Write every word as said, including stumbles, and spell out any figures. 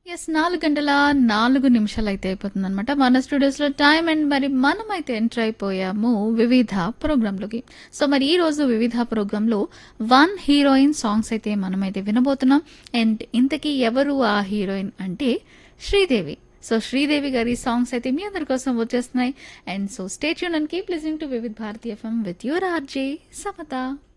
Yes. నాలుగు గంటల నాలుగు నిమిషాలయితే అయిపోతుందనమాట. మన స్టూడియోస్‌లో టైమ్ అండ్ మరి మనమైతే ఎంటర్ అయిపోయాము 'వివిధ' ప్రోగ్రామ్‌లోకి. సో, మరి ఈరోజు 'వివిధ' ప్రోగ్రామ్‌లో వన్ హీరోయిన్ సాంగ్స్ అయితే మనమైతే వినబోతున్నాం. అండ్ ఇంతకీ ఎవరు ఆ హీరోయిన్ అంటే శ్రీదేవి. సో, శ్రీదేవి గారి సాంగ్స్ అయితే మీ అందరి కోసం వచ్చేస్తున్నాయి. And so, stay tune and keep listening to Vividh Bharati FM with your RJ Samata.